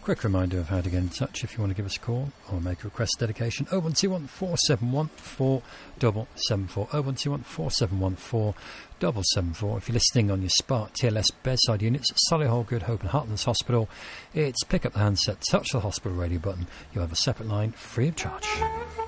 quick reminder of how to get in touch if you want to give us a call or make a request dedication. 0121 471 4774. 0121 471 4774. If you're listening on your Spark TLS bedside units at Solihull, Good Hope and Heartlands Hospital, it's pick up the handset, touch the hospital radio button. You'll have a separate line free of charge.